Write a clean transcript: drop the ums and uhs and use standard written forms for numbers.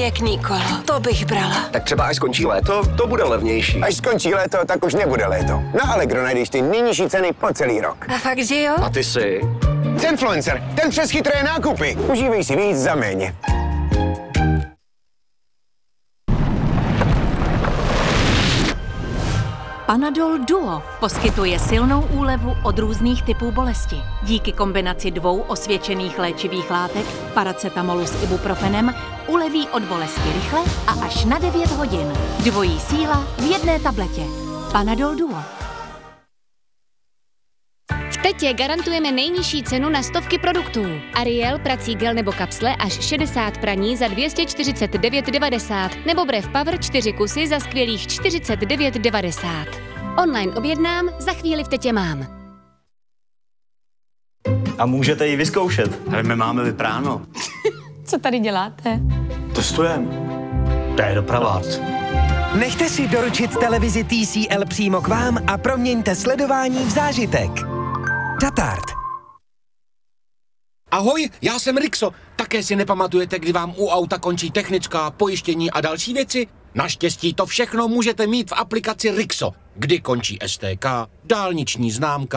Pěkný kolo, to bych brala. Tak třeba až skončí léto, to bude levnější. Až skončí léto, tak už nebude léto. Na Allegro najdeš ty nejnižší ceny po celý rok. A fakt, že jo? A ty si? Zenfluencer, ten přes chytré nákupy. Užívej si víc za méně. Panadol Duo poskytuje silnou úlevu od různých typů bolesti. Díky kombinaci 2 osvědčených léčivých látek, paracetamolu s ibuprofenem, uleví od bolesti rychle a až na 9 hodin. Dvojí síla v jedné tabletě. Panadol Duo. V Tetě garantujeme nejnižší cenu na stovky produktů. Ariel, prací gel nebo kapsle až 60 praní za 249,90 nebo Brev Power 4 kusy za skvělých 49,90. Online objednám, za chvíli v Tetě mám. A můžete ji vyzkoušet. Ale my máme vypráno. Co tady děláte? Testujeme. To je dopravák. Nechte si doručit televizi TCL přímo k vám a proměňte sledování v zážitek. Tatart. Ahoj, já jsem Rixo. Také si nepamatujete, kdy vám u auta končí technická, pojištění a další věci? Naštěstí to všechno můžete mít v aplikaci Rixo, kdy končí STK, dálniční známka,